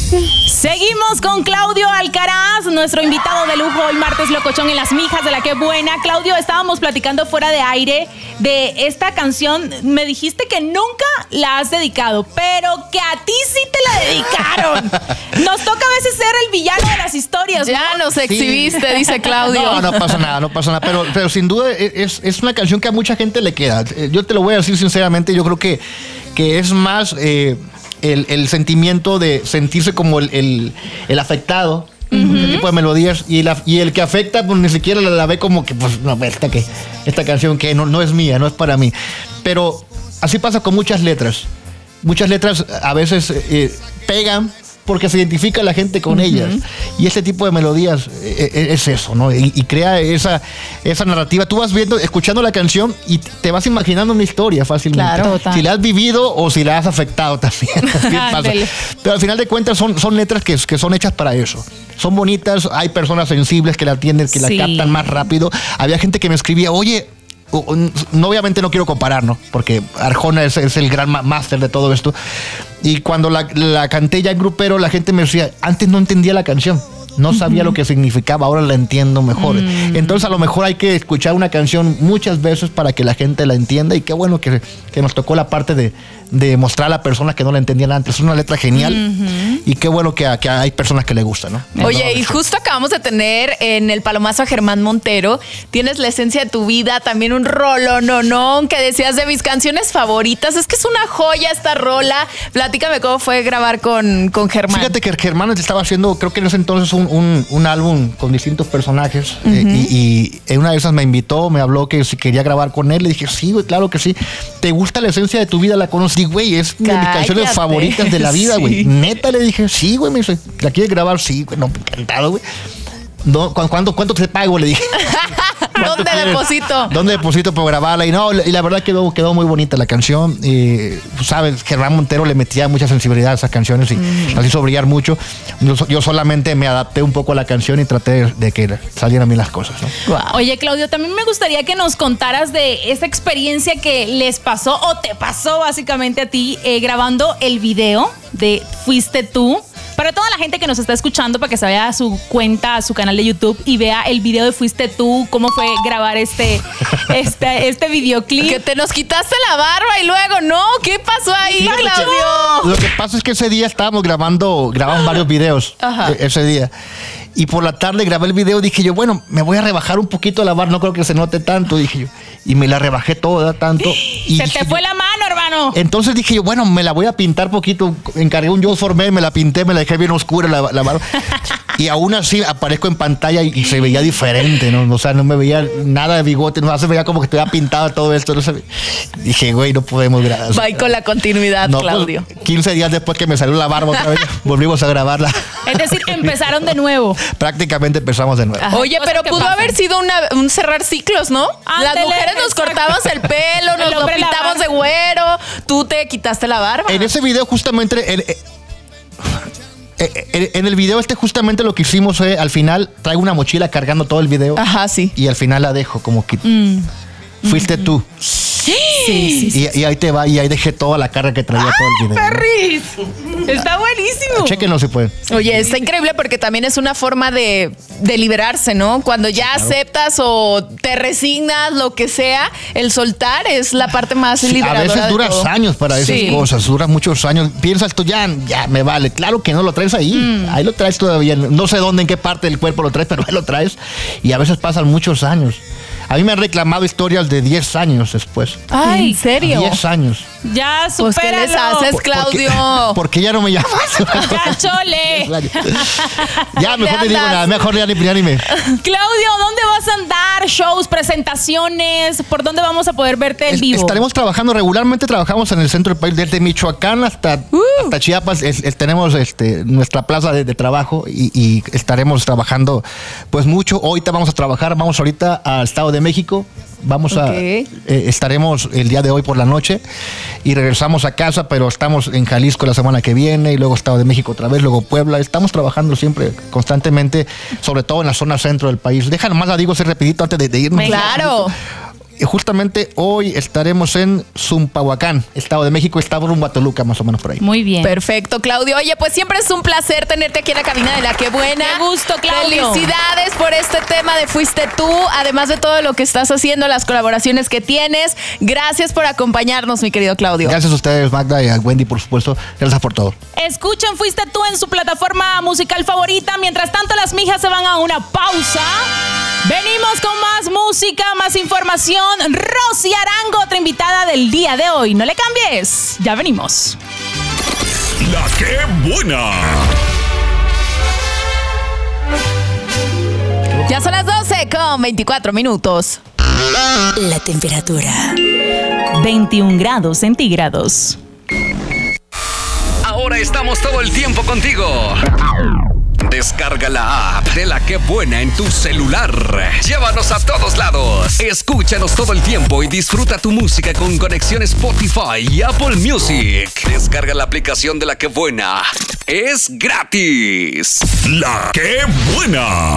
Seguimos con Claudio Alcaraz, nuestro invitado de lujo hoy martes locochón en Las Mijas de la Que Buena. Claudio, estábamos platicando fuera de aire de esta canción. Me dijiste que nunca la has dedicado, pero que a ti sí te la dedicaron. Nos toca a veces ser el villano de las historias, ¿no? Ya nos exhibiste, dice Claudio. No pasa nada. Pero sin duda es una canción que a mucha gente le queda. Yo te lo voy a decir sinceramente, yo creo que es más el sentimiento de sentirse como el afectado. Este tipo de melodías y el que afecta pues ni siquiera la ve como que pues no, esta canción que no es mía, no es para mí. Pero así pasa con muchas letras a veces pegan porque se identifica la gente con ellas. Y ese tipo de melodías es eso, ¿no? Y crea esa narrativa. Tú vas viendo, escuchando la canción y te vas imaginando una historia fácilmente. Claro, si la has vivido o si la has afectado también. Pasa. Pero al final de cuentas son letras que son hechas para eso. Son bonitas, hay personas sensibles que la atienden, que la captan más rápido. Había gente que me escribía, oye, no, obviamente no quiero comparar, ¿no? Porque Arjona es el gran máster de todo esto. Y cuando la canté ya en grupero, la gente me decía, antes no entendía la canción, no sabía lo que significaba, ahora la entiendo mejor. Entonces a lo mejor hay que escuchar una canción muchas veces para que la gente la entienda, y qué bueno que nos tocó la parte de mostrar a la persona que no la entendían antes. Es una letra genial y qué bueno que hay personas que le gustan, ¿no? Oye, y justo acabamos de tener en el Palomazo a Germán Montero. Tienes La Esencia de tu Vida, también un rolononón que decías de mis canciones favoritas. Es que es una joya esta rola. Platícame cómo fue grabar con Germán. Fíjate que Germán estaba haciendo, creo que en ese entonces, un álbum con distintos personajes y en una de esas me invitó, me habló que si quería grabar con él. Le dije, sí, güey, claro que sí. ¿Te gusta La Esencia de tu Vida? La conocí, güey, es de mis canciones favoritas de la vida, güey. Sí. Neta, le dije, sí, güey, me dice, ¿la quieres grabar? Sí, güey, no, encantado, güey. No, ¿cuánto te pago? Le dije. ¿Dónde deposito para grabarla? Y la verdad quedó muy bonita la canción. Sabes, Germán Montero le metía mucha sensibilidad a esas canciones y las hizo brillar mucho. Yo solamente me adapté un poco a la canción y traté de que salieran bien las cosas, ¿no? Wow. Oye, Claudio, también me gustaría que nos contaras de esa experiencia que les pasó o te pasó básicamente a ti grabando el video de Fuiste Tú. Para toda la gente que nos está escuchando, para que se vaya a su cuenta, a su canal de YouTube y vea el video de Fuiste Tú, cómo fue grabar este videoclip. Que te nos quitaste la barba y luego, ¿no? ¿Qué pasó ahí, Claudio? Lo que pasa es que ese día grabamos varios videos. Ese día. Y por la tarde grabé el video, dije yo, bueno, me voy a rebajar un poquito la barba, no creo que se note tanto, dije yo. Y me la rebajé toda tanto. Y se te fue la mano, hermano. Entonces dije yo, bueno, me la voy a pintar poquito. Encargué un Joe Formel, me la pinté, me la dejé bien oscura la barba. Y aún así aparezco en pantalla y se veía diferente, ¿no? O sea, no me veía nada de bigote, no se veía como que estuviera pintado todo esto. No sé. Dije, güey, no podemos grabar. Va con la continuidad, no, Claudio. Pues, 15 días después que me salió la barba otra vez, volvimos a grabarla. Es decir, empezaron de nuevo. Prácticamente empezamos de nuevo. Oye, pero pudo haber sido un cerrar ciclos, ¿no? Las mujeres nos cortamos el pelo, nos lo pintamos de güero, tú te quitaste la barba. En ese video justamente... En el video justamente lo que hicimos al final traigo una mochila cargando todo el video. Ajá, sí. Y al final la dejo como que fuiste tú. Sí. Y ahí te va, y ahí dejé toda la carga que traía todo el video. ¡Perris! Está buenísimo. Chéquenlo si pueden. Oye, está increíble porque también es una forma de liberarse, ¿no? Cuando ya aceptas o te resignas, lo que sea, el soltar es la parte más liberadora. A veces duras años para esas cosas, duras muchos años. Piensas tú, ya me vale. Claro que no lo traes ahí. Ahí lo traes todavía. No sé dónde, en qué parte del cuerpo lo traes, pero ahí lo traes. Y a veces pasan muchos años. A mí me han reclamado historias de 10 años después. Ay, ¿en serio? 10 años. Ya, supéralo. Pues, ¿qué les haces, Claudio? Porque ya no me llamas. Ya, chole. Ya, mejor te digo nada. Mejor ya ni me... Claudio, ¿dónde vas a andar? Shows, presentaciones. ¿Por dónde vamos a poder verte en vivo? Estaremos trabajando. Regularmente trabajamos en el centro del país. Desde Michoacán hasta Chiapas. Tenemos nuestra plaza de trabajo y estaremos trabajando pues mucho. Ahorita vamos a trabajar. Vamos ahorita al Estado de México. Estaremos el día de hoy por la noche y regresamos a casa, pero estamos en Jalisco la semana que viene y luego Estado de México otra vez, luego Puebla. Estamos trabajando siempre, constantemente, sobre todo en la zona centro del país. Deja nomás la digo así rapidito antes de irnos. Claro. justamente hoy estaremos en Zumpahuacán, Estado de México, está rumbo a Toluca, más o menos por ahí. Muy bien. Perfecto, Claudio. Oye, pues siempre es un placer tenerte aquí en la cabina de La Qué Buena. Qué gusto, Claudio. Felicidades por este tema de Fuiste Tú, además de todo lo que estás haciendo, las colaboraciones que tienes. Gracias por acompañarnos, mi querido Claudio. Gracias a ustedes, Magda, y a Wendy, por supuesto. Gracias por todo. Escuchen Fuiste Tú en su plataforma musical favorita. Mientras tanto, las mijas se van a una pausa. Venimos con más música, más información. Rosy Arango, otra invitada del día de hoy. No le cambies. Ya venimos. La Qué Buena. Ya son las 12 con 24 minutos. La temperatura. 21 grados centígrados. Ahora estamos todo el tiempo contigo. Descarga la app de La Qué Buena en tu celular. Llévanos a todos lados. Escúchanos todo el tiempo y disfruta tu música con conexión Spotify y Apple Music. Descarga la aplicación de La Qué Buena. Es gratis. La Qué Buena.